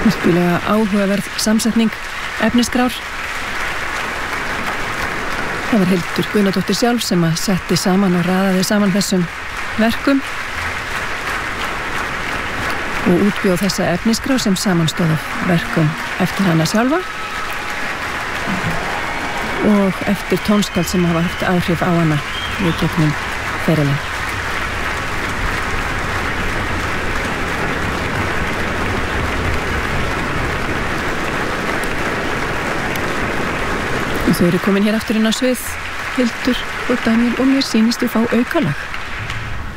Virkilega áhugaverð samsetning efnisgrár. Það var Hildur Guðnadóttir sjálf sem að setti saman og raðaði saman þessum verkum og útbjóð þessa efnisgrá sem samanstóð af verkum eftir hana sjálfa og eftir tónskáld sem hafa haft áhrif á hana í gegnum ferilinn. Þau eru komin hér aftur inn á svið, Hildur og Daniel, og mér sýnist við fá aukalag.